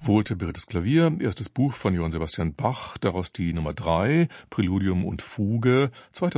Wohltemperiertes Klavier, erstes Buch von Johann Sebastian Bach, daraus die Nummer 3, Präludium und Fuge,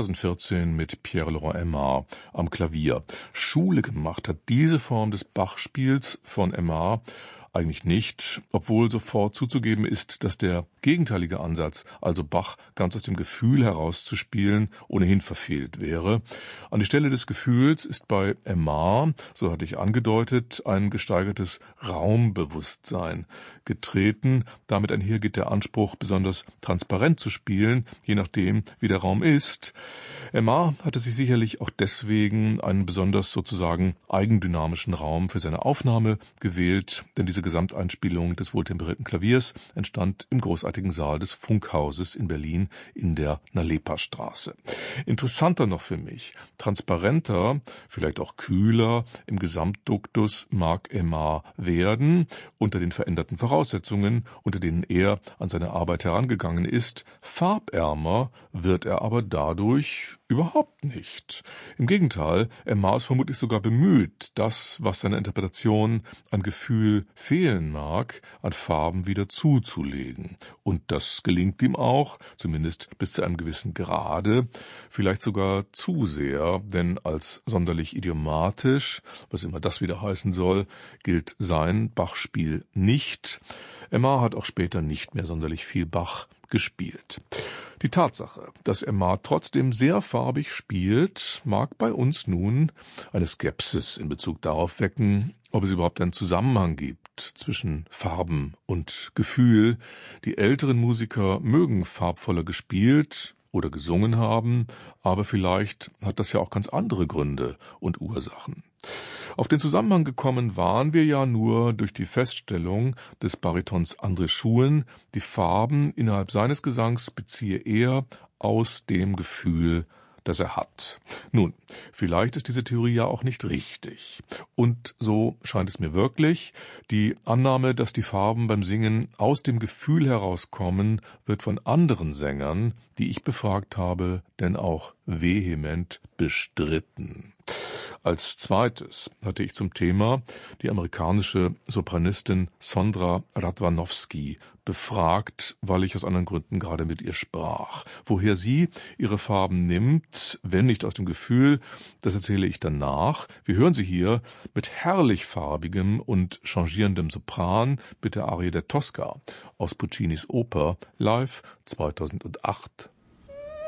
2014 mit Pierre-Laurent Aimard am Klavier. Schule gemacht hat diese Form des Bach-Spiels von Aimard eigentlich nicht, obwohl sofort zuzugeben ist, dass der gegenteilige Ansatz, also Bach ganz aus dem Gefühl heraus zu spielen, ohnehin verfehlt wäre. An die Stelle des Gefühls ist bei Aimard, so hatte ich angedeutet, ein gesteigertes Raumbewusstsein getreten. Damit einher geht der Anspruch, besonders transparent zu spielen, je nachdem, wie der Raum ist. Aimard hatte sich sicherlich auch deswegen einen besonders sozusagen eigendynamischen Raum für seine Aufnahme gewählt, denn diese Gesamteinspielung des wohltemperierten Klaviers entstand im großartigen Saal des Funkhauses in Berlin in der Nalepa-Straße. Interessanter noch für mich, transparenter, vielleicht auch kühler im Gesamtduktus mag Aimard werden, unter den veränderten Voraussetzungen, unter denen er an seine Arbeit herangegangen ist. Farbärmer wird er aber dadurch überhaupt nicht. Im Gegenteil, Aimard ist vermutlich sogar bemüht, das, was seiner Interpretation an Gefühl fehlen mag, an Farben wieder zuzulegen. Und das gelingt ihm auch, zumindest bis zu einem gewissen Grade, vielleicht sogar zu sehr, denn als sonderlich idiomatisch, was immer das wieder heißen soll, gilt sein Bach-Spiel nicht. Aimard hat auch später nicht mehr sonderlich viel Bach gespielt. Die Tatsache, dass Aimard trotzdem sehr farbig spielt, mag bei uns nun eine Skepsis in Bezug darauf wecken, ob es überhaupt einen Zusammenhang gibt zwischen Farben und Gefühl. Die älteren Musiker mögen farbvoller gespielt oder gesungen haben, aber vielleicht hat das ja auch ganz andere Gründe und Ursachen. Auf den Zusammenhang gekommen waren wir ja nur durch die Feststellung des Baritons André Schuhen, die Farben innerhalb seines Gesangs beziehe er aus dem Gefühl, das er hat. Nun, vielleicht ist diese Theorie ja auch nicht richtig. Und so scheint es mir wirklich. Die Annahme, dass die Farben beim Singen aus dem Gefühl herauskommen, wird von anderen Sängern, die ich befragt habe, denn auch vehement bestritten. Als zweites hatte ich zum Thema die amerikanische Sopranistin Sondra Radwanowski befragt, weil ich aus anderen Gründen gerade mit ihr sprach. Woher sie ihre Farben nimmt, wenn nicht aus dem Gefühl, das erzähle ich danach. Wir hören sie hier mit herrlich farbigem und changierendem Sopran mit der Arie der Tosca aus Puccinis Oper live 2008.